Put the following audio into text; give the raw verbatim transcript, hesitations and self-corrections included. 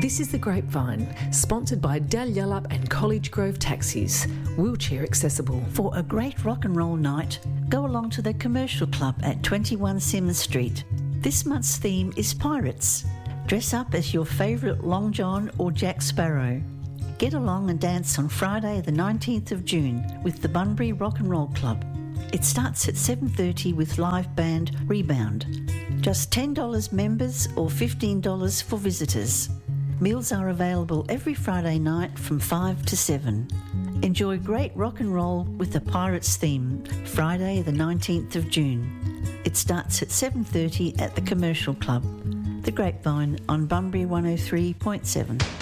This is The Grapevine, sponsored by Dalyellup and College Grove Taxis, wheelchair accessible. For a great rock and roll night, go along to the Commercial Club at twenty-one Simmons Street. This month's theme is Pirates. Dress up as your favourite Long John or Jack Sparrow. Get along and dance on Friday the nineteenth of June with the Bunbury Rock and Roll Club. It starts at seven thirty with live band Rebound. Just ten dollars members or fifteen dollars for visitors. Meals are available every Friday night from five to seven. Enjoy great rock and roll with the Pirates theme, Friday the nineteenth of June. It starts at seven thirty at the Commercial Club. The Grapevine on Bunbury one oh three point seven.